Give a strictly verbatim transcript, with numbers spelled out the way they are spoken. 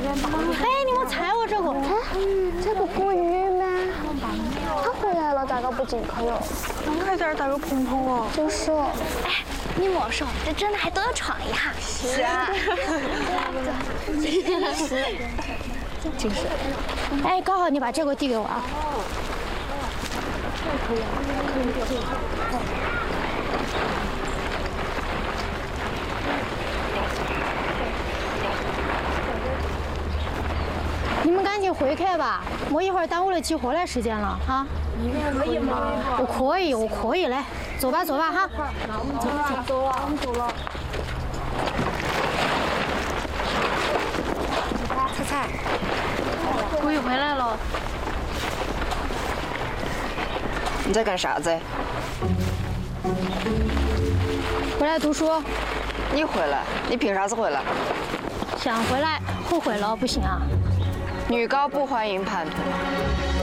哎，你莫踩我这个！ 哎，这不郭宇吗？他回来了，大家不进去哟。 快点打个碰碰哦！ 就是。 哎，你莫说，这真的还多有创意哈！ 是啊。 就是。哎，刚好你把这个递给我啊。可以啊，可以可以。你们赶紧回去吧，我一会儿耽误了集合的时间了哈。 你可以吗？ 我可以，我可以嘞。走吧，走吧哈。 那我们走了，走了，我们走了。 菜菜，古雨回来了。 你在干啥子？ 回来读书。 你回来？你凭啥子回来？ 想回来，后悔了不行啊。 女高不欢迎叛徒。